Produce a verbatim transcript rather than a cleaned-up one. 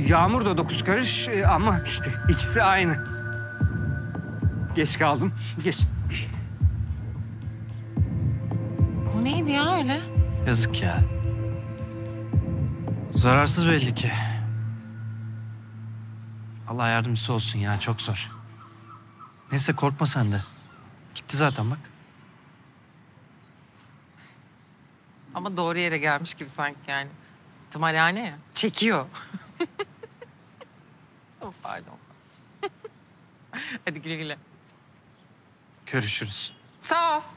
Yağmur da dokuz karış e, ama işte ikisi aynı. Geç kaldım. Geç. Bu neydi ya öyle? Yazık ya. Zararsız belli ki. Allah yardımcısı olsun ya, çok zor. Neyse korkma sen de. Gitti zaten bak. Ama doğru yere gelmiş gibi sanki yani. Tımarhane ya. Çekiyor. Oh, pardon. Hadi güle güle. Görüşürüz. Sağ ol.